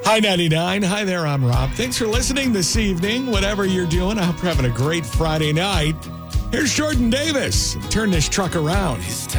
Hi, 99. Hi there, I'm Rob. Thanks for listening this evening. Whatever you're doing, I hope you're having a great Friday night. Here's Jordan Davis. Turn this truck around.